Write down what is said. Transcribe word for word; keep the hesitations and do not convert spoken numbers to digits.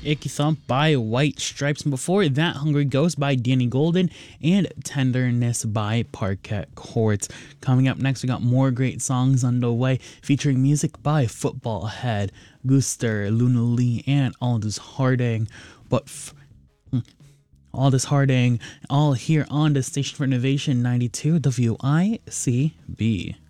Icky Thump by White Stripes. And before that, Hungry Ghost by Danny Golden and Tenderness by Parquet Courts. Coming up next, we got more great songs underway featuring music by Football Head, Gooster, Luna Lee, and Aldous Harding. But f- Aldous Harding, all here on the Station for Innovation ninety-two W I C B.